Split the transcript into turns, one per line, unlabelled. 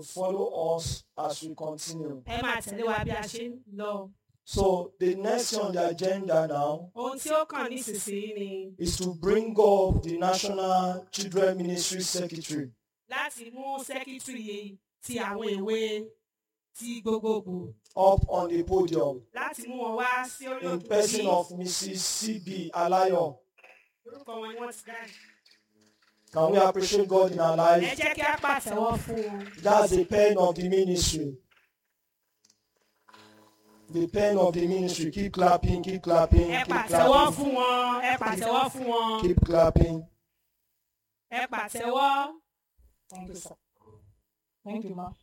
follow us as we continue.
ẹ máa tẹ̀lé wa bí a ṣe ń lọ.
So the next thing on the agenda now
Ohun tí ó kàn nísinsìnyí ni
is to bring up the National Children Ministry Secretary.
láti mú sẹ́kítírì ti àwọn èwe ti gbogbogbò
Up on the podium
láti mú wọn wá sí orí
in
òkè
person
yìí.
of Mrs. C.B. Alayo.
Orúkọ wọn ni wọ́n ti dá.
Can we appreciate God in our
Ẹ
life?
jẹ́ kí á pàtẹ́wọ́ fún wọn.
That's the pen of the ministry. The pen of the ministry. Keep clapping, keep clapping,
Ẹ
keep
pàtẹ́wọ́
clapping,
fún wọn. Ẹ pàtẹ́wọ́ fún wọn.
keep clapping.
Ẹ pàtẹ́wọ́.
Thank you, sir. Thank you, ma.